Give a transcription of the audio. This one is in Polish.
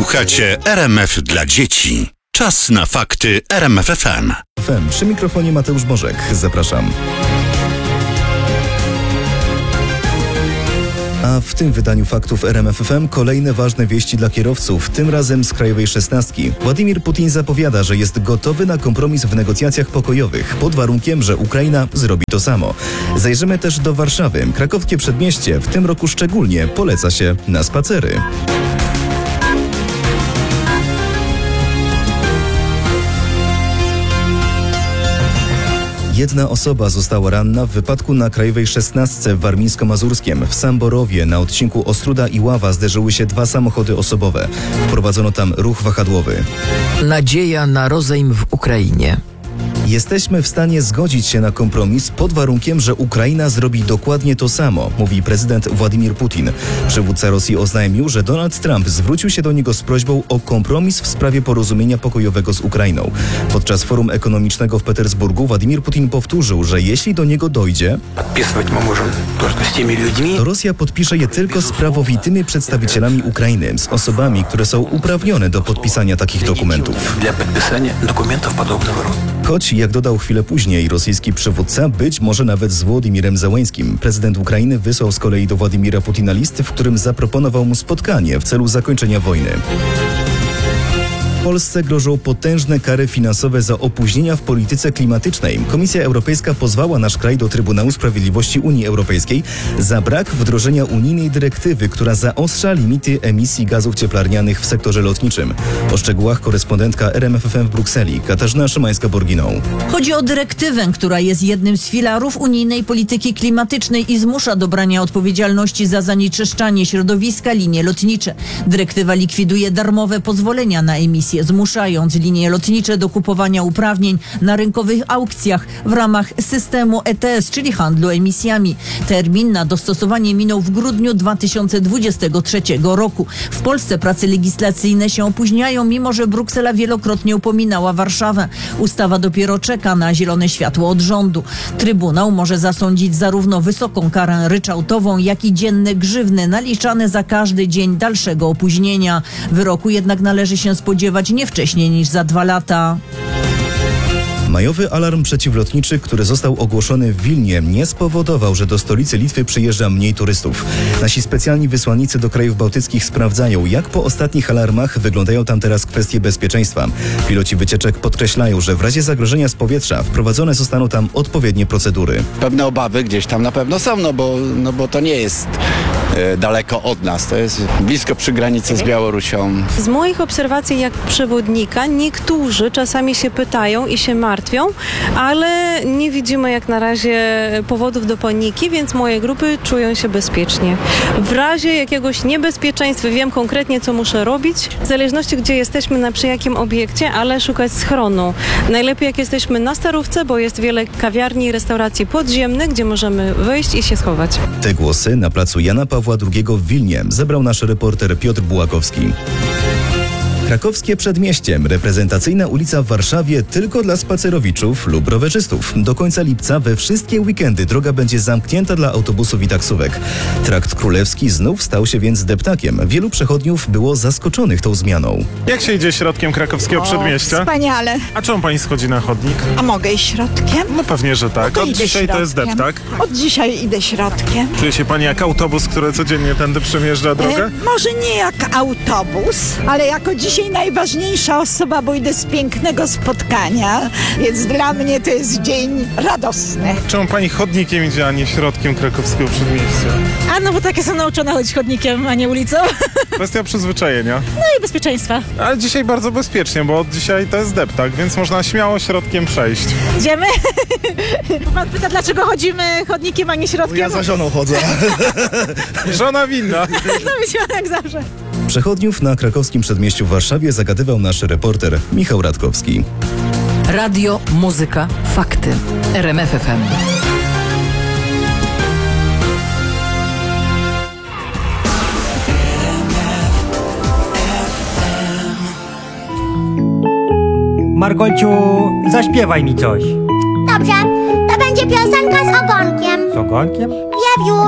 Słuchacie RMF dla dzieci. Czas na fakty RMF FM. Przy mikrofonie Mateusz Bożek. Zapraszam. A w tym wydaniu faktów RMF FM kolejne ważne wieści dla kierowców, tym razem z Krajowej 16. Władimir Putin zapowiada, że jest gotowy na kompromis w negocjacjach pokojowych, pod warunkiem, że Ukraina zrobi to samo. Zajrzymy też do Warszawy. Krakowskie Przedmieście w tym roku szczególnie poleca się na spacery. Jedna osoba została ranna w wypadku na Krajowej 16 w Warmińsko-Mazurskiem. W Samborowie na odcinku Ostróda i Ława zderzyły się dwa samochody osobowe. Wprowadzono tam ruch wahadłowy. Nadzieja na rozejm w Ukrainie. Jesteśmy w stanie zgodzić się na kompromis pod warunkiem, że Ukraina zrobi dokładnie to samo, mówi prezydent Władimir Putin. Przywódca Rosji oznajmił, że Donald Trump zwrócił się do niego z prośbą o kompromis w sprawie porozumienia pokojowego z Ukrainą. Podczas forum ekonomicznego w Petersburgu Władimir Putin powtórzył, że jeśli do niego dojdzie, to Rosja podpisze je tylko z prawowitymi przedstawicielami Ukrainy, z osobami, które są uprawnione do podpisania takich dokumentów. Choć, jak dodał chwilę później rosyjski przywódca, być może nawet z Wołodymirem Zełeńskim. Prezydent Ukrainy wysłał z kolei do Władimira Putina list, w którym zaproponował mu spotkanie w celu zakończenia wojny. Polsce grożą potężne kary finansowe za opóźnienia w polityce klimatycznej. Komisja Europejska pozwała nasz kraj do Trybunału Sprawiedliwości Unii Europejskiej za brak wdrożenia unijnej dyrektywy, która zaostrza limity emisji gazów cieplarnianych w sektorze lotniczym. O szczegółach korespondentka RMF FM w Brukseli, Katarzyna Szymańska-Borginą. Chodzi o dyrektywę, która jest jednym z filarów unijnej polityki klimatycznej i zmusza do brania odpowiedzialności za zanieczyszczanie środowiska linie lotnicze. Dyrektywa likwiduje darmowe pozwolenia na emisję, zmuszając linie lotnicze do kupowania uprawnień na rynkowych aukcjach w ramach systemu ETS, czyli handlu emisjami. Termin na dostosowanie minął w grudniu 2023 roku. W Polsce prace legislacyjne się opóźniają, mimo że Bruksela wielokrotnie upominała Warszawę. Ustawa dopiero czeka na zielone światło od rządu. Trybunał może zasądzić zarówno wysoką karę ryczałtową, jak i dzienne grzywny naliczane za każdy dzień dalszego opóźnienia. Wyroku jednak należy się spodziewać nie wcześniej niż za 2 lata. Majowy alarm przeciwlotniczy, który został ogłoszony w Wilnie, nie spowodował, że do stolicy Litwy przyjeżdża mniej turystów. Nasi specjalni wysłannicy do krajów bałtyckich sprawdzają, jak po ostatnich alarmach wyglądają tam teraz kwestie bezpieczeństwa. Piloci wycieczek podkreślają, że w razie zagrożenia z powietrza wprowadzone zostaną tam odpowiednie procedury. Pewne obawy gdzieś tam na pewno są, no bo to nie jest daleko od nas, to jest blisko przy granicy z Białorusią. Z moich obserwacji jak przewodnika niektórzy czasami się pytają i się martwią, ale nie widzimy jak na razie powodów do paniki, więc moje grupy czują się bezpiecznie. W razie jakiegoś niebezpieczeństwa wiem konkretnie co muszę robić, w zależności gdzie jesteśmy, przy jakim obiekcie, ale szukać schronu. Najlepiej jak jesteśmy na Starówce, bo jest wiele kawiarni i restauracji podziemnych, gdzie możemy wyjść i się schować. Te głosy na placu Jana Pawła II w Wilnie zebrał nasz reporter Piotr Bułakowski. Krakowskie Przedmieście, reprezentacyjna ulica w Warszawie tylko dla spacerowiczów lub rowerzystów. Do końca lipca we wszystkie weekendy droga będzie zamknięta dla autobusów i taksówek. Trakt Królewski znów stał się więc deptakiem. Wielu przechodniów było zaskoczonych tą zmianą. Jak się idzie środkiem Krakowskiego Przedmieścia? Wspaniale. A czemu pani schodzi na chodnik? A mogę iść środkiem? No pewnie, że tak. To Od idę dzisiaj to jest środkiem. deptak. Od dzisiaj idę środkiem. Czuje się pani jak autobus, który codziennie tędy przemierzcza drogę? Może nie jak autobus, ale jako dzisiaj najważniejsza osoba, bo idę z pięknego spotkania, więc dla mnie to jest dzień radosny. Czemu pani chodnikiem idzie, a nie środkiem Krakowskiego Przedmieścia? A no bo takie są nauczone chodzić chodnikiem, a nie ulicą. Kwestia przyzwyczajenia. No i bezpieczeństwa. Ale dzisiaj bardzo bezpiecznie, bo od dzisiaj to jest deptak, więc można śmiało środkiem przejść. Idziemy? Pan pyta, dlaczego chodzimy chodnikiem, a nie środkiem? Ja za żoną chodzę. Żona winna. No widziałem jak zawsze. Przechodniów na Krakowskim Przedmieściu w Warszawie zagadywał nasz reporter Michał Radkowski. Radio, muzyka, fakty. RMF FM. Margolciu, zaśpiewaj mi coś. Dobrze, to będzie piosenka z ogonkiem. Z ogonkiem? Wiewiór